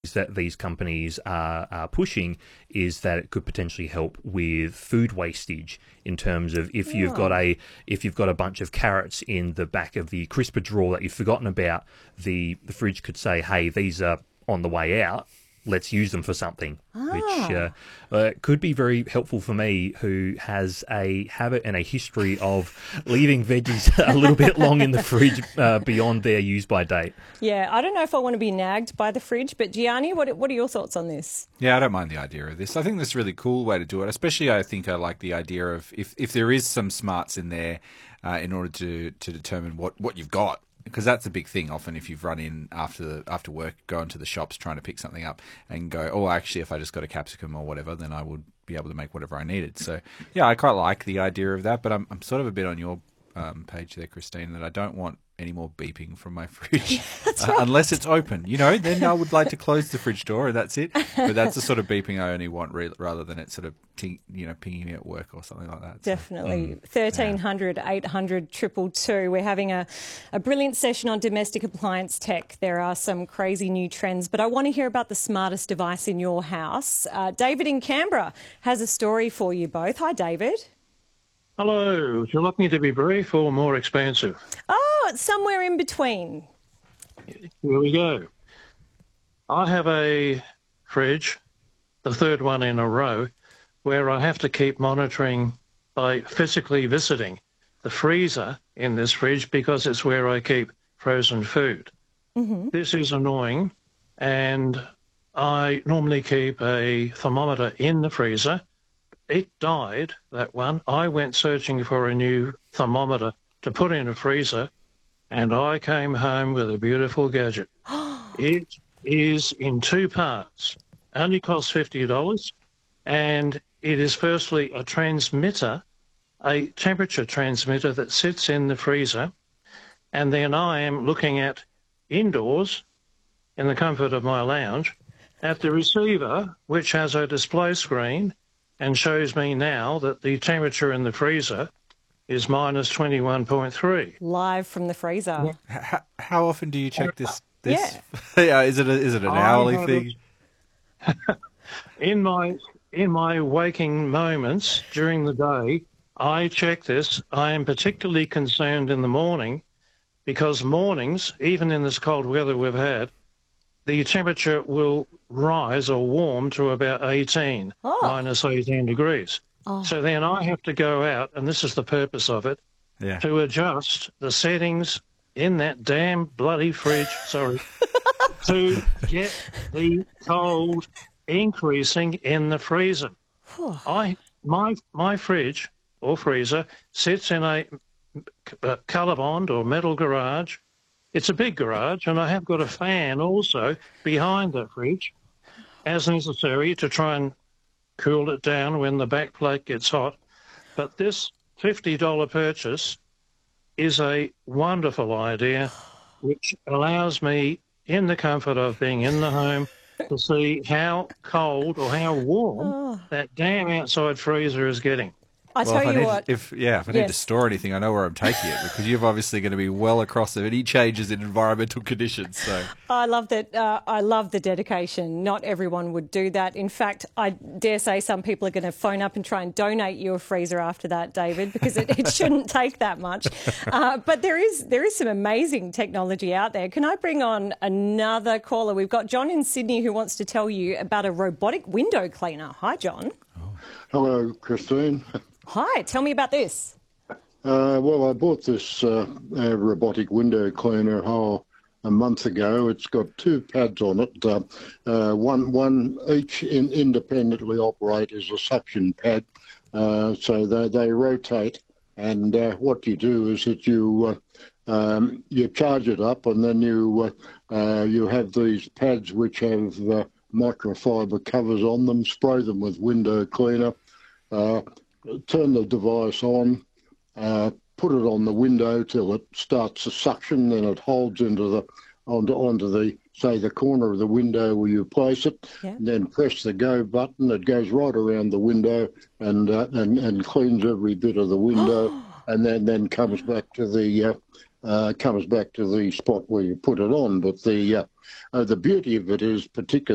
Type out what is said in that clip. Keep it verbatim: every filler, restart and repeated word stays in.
things that these companies are, are pushing is that it could potentially help with food wastage in terms of if you've got a if you've got a bunch of carrots in the back of the crisper drawer that you've forgotten about, the the fridge could say, hey, these are on the way out. Let's use them for something, Ah. which uh, uh, could be very helpful for me, who has a habit and a history of leaving veggies a little bit long in the fridge uh, beyond their use-by date. Yeah, I don't know if I want to be nagged by the fridge, but Gianni, what what are your thoughts on this? Yeah, I don't mind the idea of this. I think this is a really cool way to do it. Especially, I think I like the idea of if, if there is some smarts in there uh, in order to, to determine what, what you've got. Because that's a big thing. Often, if you've run in after the, after work, go into the shops trying to pick something up, and go, oh, actually, if I just got a capsicum or whatever, then I would be able to make whatever I needed. So, yeah, I quite like the idea of that. But I'm I'm sort of a bit on your um, page there, Christine, that I don't want any more beeping from my fridge That's uh, right. unless it's open. You know, then I would like to close the fridge door, and that's it. But that's the sort of beeping I only want, re- rather than it sort of ting, you know pinging me at work or something like that. So, Definitely. thirteen hundred, eight hundred, two two two. We're having a, a brilliant session on domestic appliance tech. There are some crazy new trends, but I want to hear about the smartest device in your house. Uh, David in Canberra has a story for you both. Hi, David. Hello. Would you like me to be brief or more expansive? Oh, it's somewhere in between. Here we go. I have a fridge, the third one in a row, where I have to keep monitoring by physically visiting the freezer in this fridge because it's where I keep frozen food. Mm-hmm. This is annoying, and I normally keep a thermometer in the freezer. It died, that one. I went searching for a new thermometer to put in a freezer, and I came home with a beautiful gadget. It is in two parts. Only costs fifty dollars, and it is firstly a transmitter, a temperature transmitter that sits in the freezer, and then I am looking at indoors in the comfort of my lounge at the receiver, which has a display screen and shows me now that the temperature in the freezer is minus twenty-one point three. Live from the freezer. how, how often do you check this? this? Yeah. yeah. Is it a, is it an I hourly have thing? In my in my waking moments during the day, I check this. I am particularly concerned in the morning because mornings, even in this cold weather we've had, the temperature will rise or warm to about eighteen, Oh. minus eighteen degrees. Oh. So then I have to go out, and this is the purpose of it, Yeah. to adjust the settings in that damn bloody fridge, sorry, to get the cold increasing in the freezer. I my my fridge or freezer sits in a, a Colorbond or metal garage. It's a big garage, and I have got a fan also behind the fridge, as necessary to try and cool it down when the back plate gets hot. But this fifty dollars purchase is a wonderful idea, which allows me, in the comfort of being in the home, to see how cold or how warm Oh. that damn outside freezer is getting. I Well, tell if I you need, what. if yeah, if I need to Yes. store anything, I know where I'm taking it because you're obviously going to be well across of any changes in environmental conditions. So I love that. Uh, I love the dedication. Not everyone would do that. In fact, I dare say some people are going to phone up and try and donate you a freezer after that, David, because it, it shouldn't take that much. Uh, but there is there is some amazing technology out there. Can I bring on another caller? We've got John in Sydney who wants to tell you about a robotic window cleaner. Hi, John. Hello, Christine. Hi. Tell me about this. Uh, well, I bought this uh, uh, robotic window cleaner oh, a month ago. It's got two pads on it. Uh, uh, one, one each in, independently operate as a suction pad, uh, so they, they rotate. And uh, what you do is that you uh, um, you charge it up, and then you uh, uh, you have these pads which have uh, microfiber covers on them. Spray them with window cleaner. Uh, turn the device on, uh, put it on the window till it starts to suction, then it holds into the onto onto the say the corner of the window where you place it, Yeah. and then press the go button. It goes right around the window and uh, and and cleans every bit of the window, and then then comes back to the uh, uh, comes back to the spot where you put it on. But the uh, uh, the beauty of it is particularly